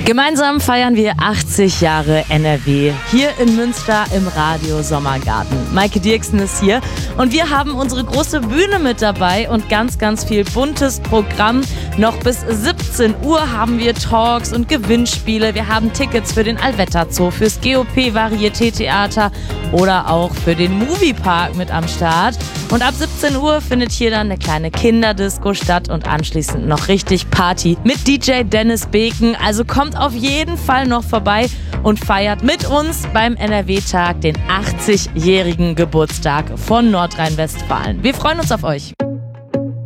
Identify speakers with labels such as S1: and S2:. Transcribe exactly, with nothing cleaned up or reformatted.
S1: Gemeinsam feiern wir achtzig Jahre N R W hier in Münster im Radio Sommergarten. Maike Dirksen ist hier und wir haben unsere große Bühne mit dabei und ganz, ganz viel buntes Programm. Noch bis siebzehn Uhr haben wir Talks und Gewinnspiele. Wir haben Tickets für den Allwetter Zoo, fürs G O P Varieté Theater oder auch für den Moviepark mit am Start. Und ab siebzehn Uhr findet hier dann eine kleine Kinderdisco statt und anschließend noch richtig Party mit D J Dennis Beken. Also kommt auf jeden Fall noch vorbei und feiert mit uns beim N R W-Tag den achtzig-jährigen Geburtstag von Nordrhein-Westfalen. Wir freuen uns auf euch.